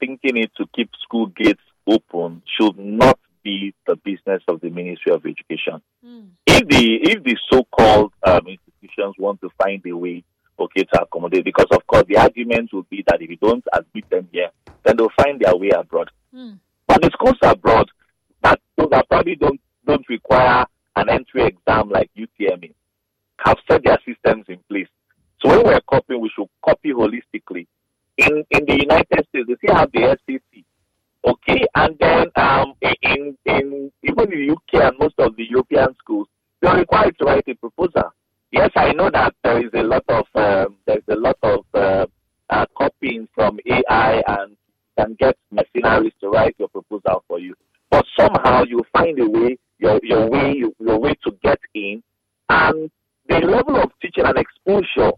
thinking it to keep school gates open should not be the business of the Ministry of Education. If the so-called institutions want to find a way, okay, to accommodate, because of course the argument will be that if you don't admit them here, then they'll find their way abroad. But the schools abroad that probably don't require an entry exam like UTME have set their systems in place. So when we're copying, we should copy holistically. In the United States, they still have the SAT. Okay, and then in even in the UK and most of the European schools, they're required to write a proposal. Yes, I know that there is a lot of copying from AI, and you can get mercenaries to write your proposal for you. But somehow you find a way, your way to get in, and the level of teaching and exposure,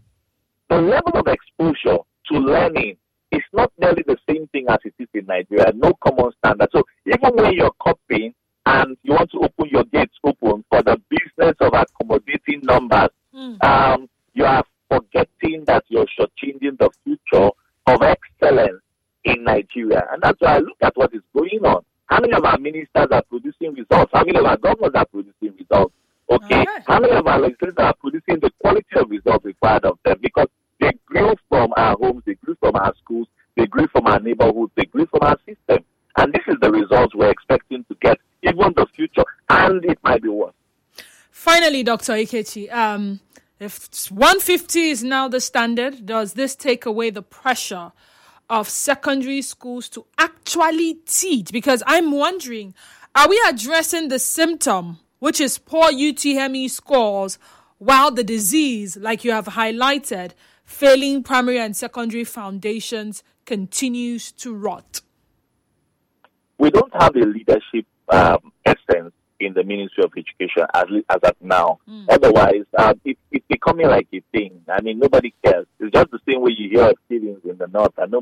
to learning is not nearly the same thing as it is in Nigeria. No common standard. So even when you're copying and you want to open your gates open for the business of accommodating numbers, you are forgetting that you're shortchanging the future of excellence in Nigeria. And that's why I look at what is going on. How many of our ministers are producing results? How many of our governors are producing results? Okay. Right. How many of our legislators are producing the quality of results required of them? Because they grew from our homes, they grew from our schools, they grew from our neighborhoods, they grew from our system. And this is the results we're expecting to get, even the future, and it might be worse. Finally, Dr. Ikechi, if 150 is now the standard, does this take away the pressure of secondary schools to actually teach? Because I'm wondering, are we addressing the symptom, which is poor UTME scores, while the disease, like you have highlighted, failing primary and secondary foundations, continues to rot? We don't have a leadership essence in the Ministry of Education as of now. Otherwise, it's becoming like a thing. I mean, nobody cares. It's just the same way you hear of killings in the north, and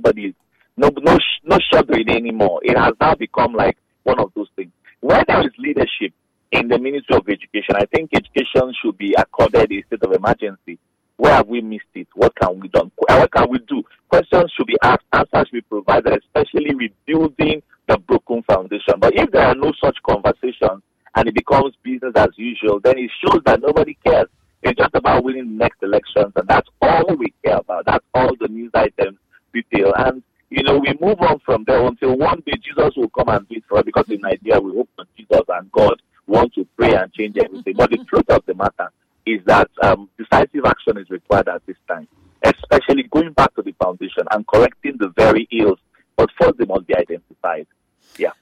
no shuddering anymore. It has now become like one of those things. Where there is leadership in the Ministry of Education, I think education should be accorded a state of emergency. Where have we missed it? What can we do? What can we do? Questions should be asked, answers should be provided, especially rebuilding the broken foundation. But if there are no such conversations and it becomes business as usual, then it shows that nobody cares. It's just about winning the next elections, and that's all we care about. That's all the news items detail. And, we move on from there until one day Jesus will come and do it for us, because in Nigeria we hope that Jesus and God want to pray and change everything. But the truth of the matter is that decisive action is required at this time, especially going back to the foundation and correcting the very ills. But first, they must be identified. Yeah.